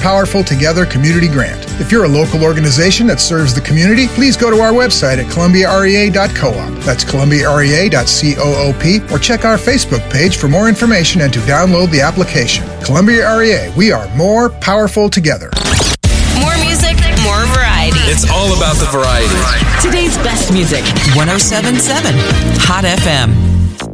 Powerful Together community grant. If you're a local organization that serves the community, please go to our website at columbiarea.coop. That's columbiarea.coop, or check our Facebook page for more information and to download the application. Columbia REA, we are more powerful together. More music, more variety. It's all about the variety. Today's best music, 107.7 Hot FM.